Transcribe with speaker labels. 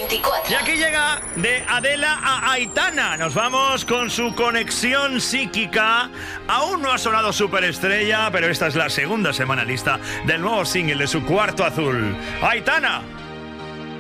Speaker 1: 24.
Speaker 2: Y aquí llega de Adela a Aitana. Nos vamos con su conexión psíquica. Aún no ha sonado superestrella, pero esta es la segunda semana lista del nuevo single de su Cuarto Azul. Aitana.